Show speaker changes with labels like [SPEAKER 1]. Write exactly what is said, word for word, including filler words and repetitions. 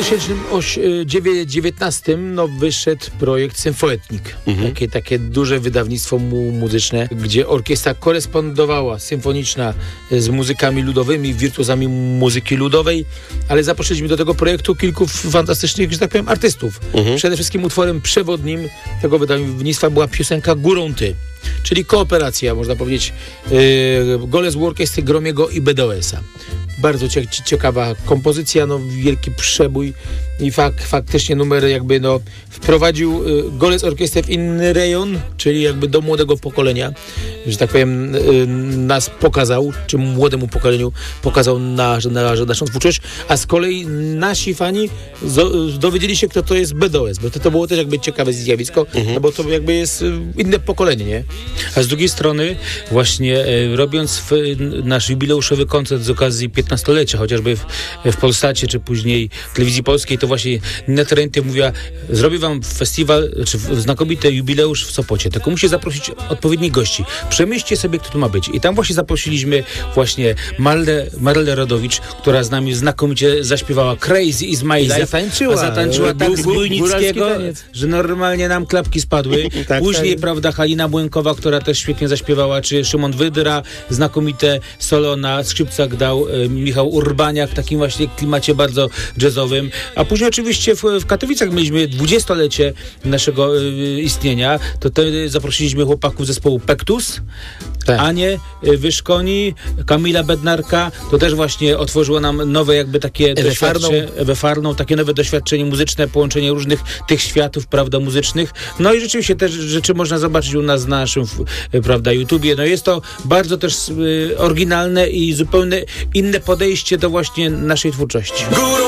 [SPEAKER 1] tysiące dziewiętnastym no, wyszedł projekt Symfoetnik. Mhm. Takie, takie duże wydawnictwo mu- muzyczne, gdzie orkiestra korespondowała symfoniczna z muzykami ludowymi, wirtuozami muzyki ludowej, ale zaprosiliśmy do tego projektu kilku fantastycznych, że tak powiem, artystów. Mhm. Przede wszystkim utworem przewodnim tego wydawnictwa była piosenka Górą Ty, czyli kooperacja, można powiedzieć, yy, Golec Orkiestry Gromiego i B D O S-a. Bardzo cie- ciekawa kompozycja, no wielki przebój i fak- faktycznie numer jakby no wprowadził y, Golec Orkiestrę w inny rejon, czyli jakby do młodego pokolenia, że tak powiem y, nas pokazał, czy młodemu pokoleniu pokazał na, na, na naszą twórczość, a z kolei nasi fani zo- dowiedzieli się, kto to jest B D O S, bo to, to było też jakby ciekawe zjawisko, mhm. no bo to jakby jest y, inne pokolenie, nie?
[SPEAKER 2] A z drugiej strony właśnie e, robiąc w, nasz jubileuszowy koncert z okazji piętnastolecia, chociażby w, w Polsacie, czy później w Telewizji Polskiej, to właśnie Nina Terentiew mówiła, zrobię wam festiwal, czy znakomity jubileusz w Sopocie, tylko musi zaprosić odpowiednich gości. Przemyślcie sobie, kto tu ma być. I tam właśnie zaprosiliśmy właśnie Marlę, Marlę Rodowicz, która z nami znakomicie zaśpiewała Crazy is my life.
[SPEAKER 1] Zatańczyła.
[SPEAKER 2] A zatańczyła tak
[SPEAKER 1] Gó-
[SPEAKER 2] z
[SPEAKER 1] gó-
[SPEAKER 2] Bujnickiego,
[SPEAKER 1] taniec.
[SPEAKER 2] że normalnie nam klapki spadły.
[SPEAKER 1] tak,
[SPEAKER 2] Później,
[SPEAKER 1] tak.
[SPEAKER 2] prawda, Halina Błękowa, która też świetnie zaśpiewała, czy Szymon Wydra, znakomite solo na skrzypcach dał e, Michał Urbaniak w takim właśnie klimacie bardzo jazzowym. A później oczywiście w, w Katowicach mieliśmy dwudziestolecie naszego e, istnienia. To wtedy zaprosiliśmy chłopaków zespołu Pektus,
[SPEAKER 1] Tak.
[SPEAKER 2] Anię e, Wyszkoni, Kamila Bednarka. To też właśnie otworzyło nam nowe jakby takie
[SPEAKER 1] Ewę
[SPEAKER 2] doświadczenie,
[SPEAKER 1] Farną.
[SPEAKER 2] Ewę Farną, takie nowe doświadczenie muzyczne, połączenie różnych tych światów, prawda, muzycznych. No i rzeczywiście też rzeczy można zobaczyć u nas na naszym, prawda, YouTubie. No jest to bardzo też y, oryginalne i zupełnie inne podejście do właśnie naszej twórczości.